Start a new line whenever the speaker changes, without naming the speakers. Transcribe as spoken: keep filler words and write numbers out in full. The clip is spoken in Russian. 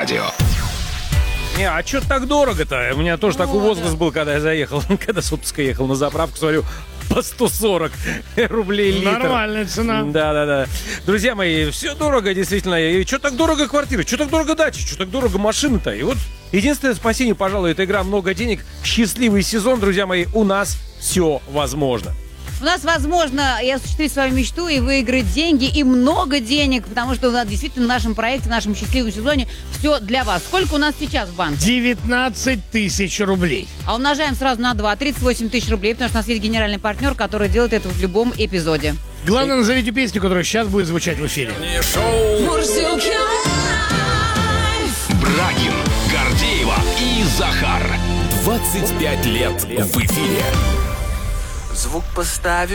радио.
Не, а что так дорого-то? У меня тоже
Ну,
такой возглас
да.
был, когда я заехал, когда с отпуска ехал на заправку, смотрю, по сто сорок рублей литр.
Нормальная цена.
Да-да-да. Друзья мои, все дорого, действительно. И что так дорого квартиры? Что так дорого дачи? Что так дорого машины-то? И вот единственное спасение, пожалуй, это игра «Много денег». Счастливый сезон, друзья мои, у нас все возможно.
У нас, возможно, и осуществить свою мечту и выиграть деньги, и много денег, потому что у нас действительно в нашем проекте, в нашем счастливом сезоне все для вас. Сколько у нас сейчас в банке?
девятнадцать тысяч рублей.
А умножаем сразу на два, тридцать восемь тысяч рублей, потому что у нас есть генеральный партнер, который делает это в любом эпизоде.
Главное, назовите песню, которая сейчас будет звучать в эфире.
Брагин, Гордеева и Захар. двадцать пять лет в эфире.
Звук поставим.